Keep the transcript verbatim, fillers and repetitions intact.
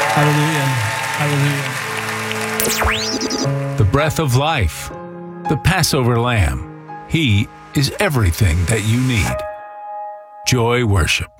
Hallelujah. Hallelujah. The breath of life, the Passover Lamb. He is everything that you need. Joy Worship.